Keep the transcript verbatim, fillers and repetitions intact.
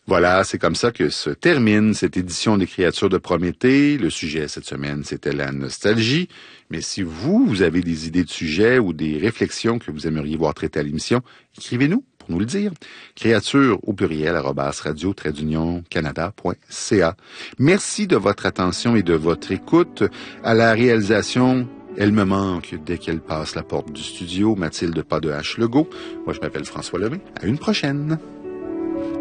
Voilà, c'est comme ça que se termine cette édition des Créatures de Prométhée. Le sujet cette semaine, c'était la nostalgie. Mais si vous, vous avez des idées de sujets ou des réflexions que vous aimeriez voir traitées à l'émission, écrivez-nous pour nous le dire. Créatures au pluriel, arobase radio trait d'union canada point c a. Merci de votre attention et de votre écoute. À la réalisation, elle me manque dès qu'elle passe la porte du studio, Mathilde Pas de H. Legault. Moi, je m'appelle François Lemay. À une prochaine.